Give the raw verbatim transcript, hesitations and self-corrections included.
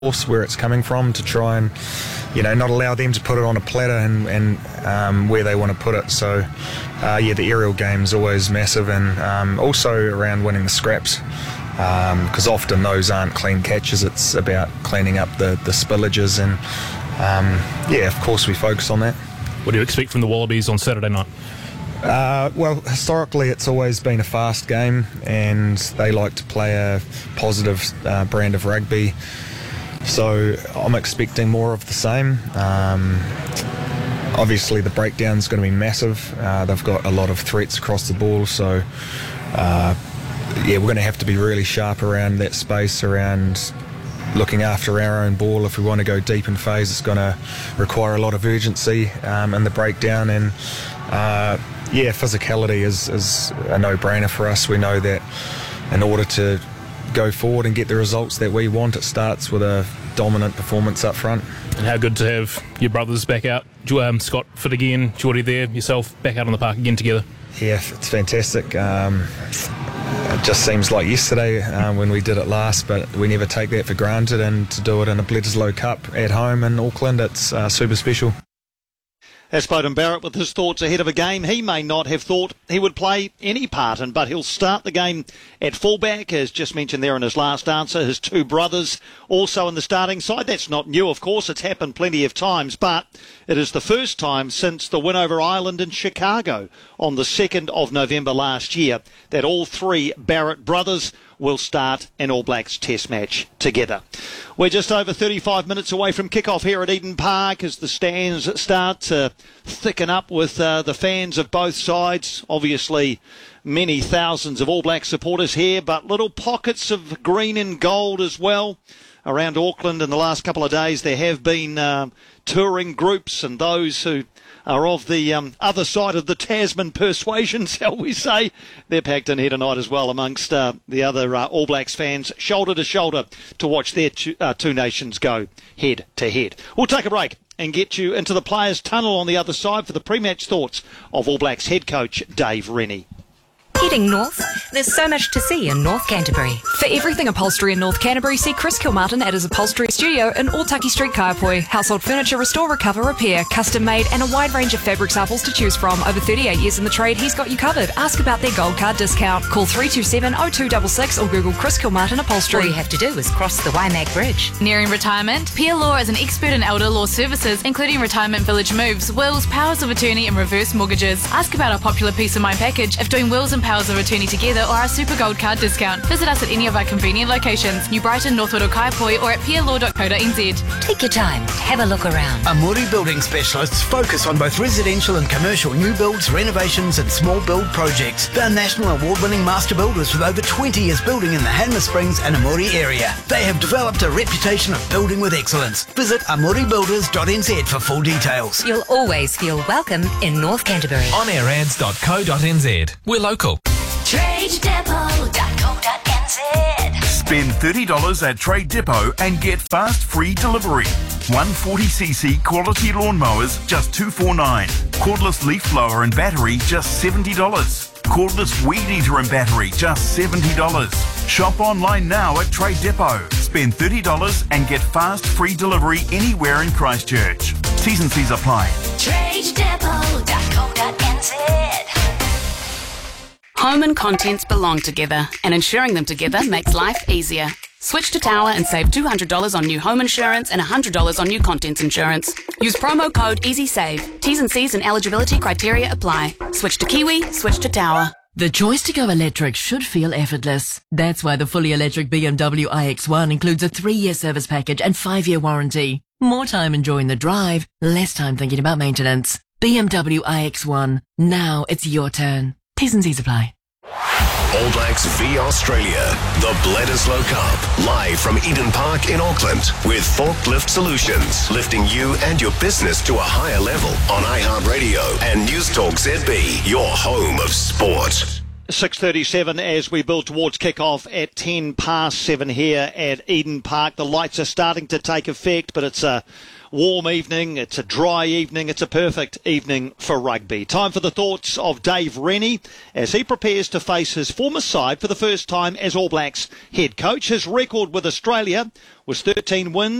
course where it's coming from to try and, you know, not allow them to put it on a platter and, and um, where they want to put it. So, uh, yeah, the aerial game is always massive, and um, also around winning the scraps, because um, often those aren't clean catches. It's about cleaning up the, the spillages, and, um, yeah, of course we focus on that. What do you expect from the Wallabies on Saturday night? Uh, well, historically it's always been a fast game, and they like to play a positive uh, brand of rugby. So I'm expecting more of the same. Um, obviously the breakdown's going to be massive. Uh, they've got a lot of threats across the ball, so uh, yeah, we're going to have to be really sharp around that space, around looking after our own ball. If we want to go deep in phase, it's going to require a lot of urgency um, in the breakdown, and uh, yeah, physicality is, is a no-brainer for us. We know that in order to go forward and get the results that we want, it starts with a dominant performance up front. And how good to have your brothers back out, um, Scott fit again, Geordie there, yourself back out on the park again together. Yeah, it's fantastic. Um, it just seems like yesterday uh, when we did it last, but we never take that for granted, and to do it in a Bledisloe Cup at home in Auckland, it's uh, super special. As Beauden Barrett with his thoughts ahead of a game he may not have thought he would play any part in, but he'll start the game at fullback, as just mentioned there in his last answer. His two brothers also in the starting side. That's not new, of course. It's happened plenty of times, but it is the first time since the win over Ireland in Chicago on the second of November last year that all three Barrett brothers will start an All Blacks Test match together. We're just over thirty-five minutes away from kickoff here at Eden Park as the stands start to thicken up with uh, the fans of both sides. Obviously, many thousands of All Black supporters here, but little pockets of green and gold as well. Around Auckland in the last couple of days, there have been uh, touring groups and those who are of the um, other side of the Tasman persuasion, shall we say. They're packed in here tonight as well amongst uh, the other uh, All Blacks fans, shoulder to shoulder, to watch their two, uh, two nations go head to head. We'll take a break and get you into the players' tunnel on the other side for the pre-match thoughts of All Blacks head coach Dave Rennie. Heading north, there's so much to see in North Canterbury. For everything upholstery in North Canterbury, see Chris Kilmartin at his upholstery studio in Otaki Street, Kaiapoi. Household furniture, restore, recover, repair, custom made, and a wide range of fabric samples to choose from. Over thirty-eight years in the trade, he's got you covered. Ask about their gold card discount. Call three two seven, oh two six six or Google Chris Kilmartin Upholstery. All you have to do is cross the Waimak Bridge. Nearing retirement? Peer Law is an expert in elder law services, including retirement village moves, wills, powers of attorney, and reverse mortgages. Ask about our popular Peace of Mind package if doing wills and powers of attorney together, or our Super Gold Card discount. Visit us at any of our convenient locations, New Brighton, Northwood or Kaiapoi, or at peer law dot co dot n z. Take your time, have a look around. Amuri Building Specialists focus on both residential and commercial new builds, renovations and small build projects. They're national award-winning master builders with over twenty years building in the Hanmer Springs and Amuri area. They have developed a reputation of building with excellence. Visit amuri builders dot n z for full details. You'll always feel welcome in North Canterbury. on air ads dot co dot n z. We're local. trade depot dot co dot n z. Spend thirty dollars at Trade Depot and get fast free delivery. one forty c c quality lawnmowers, just two forty-nine. Cordless leaf blower and battery, just seventy dollars. Cordless weed eater and battery, just seventy dollars. Shop online now at Trade Depot. Spend thirty dollars and get fast free delivery anywhere in Christchurch. T's and C's apply. trade depot dot co dot n z. Home and contents belong together, and insuring them together makes life easier. Switch to Tower and save two hundred dollars on new home insurance and one hundred dollars on new contents insurance. Use promo code EasySave. T's and C's and eligibility criteria apply. Switch to Kiwi, switch to Tower. The choice to go electric should feel effortless. That's why the fully electric B M W i X one includes a three-year service package and five-year warranty. More time enjoying the drive, less time thinking about maintenance. B M W i X one. Now it's your turn. T's and C's apply. All Blacks v Australia, the Bledisloe Cup, live from Eden Park in Auckland with Forklift Solutions, lifting you and your business to a higher level on iHeartRadio and News Talk Z B, your home of sport. six thirty-seven as we build towards kick-off at ten past seven here at Eden Park. The lights are starting to take effect, but it's a warm evening, it's a dry evening, it's a perfect evening for rugby. Time for the thoughts of Dave Rennie as he prepares to face his former side for the first time as All Blacks head coach. His record with Australia was thirteen wins.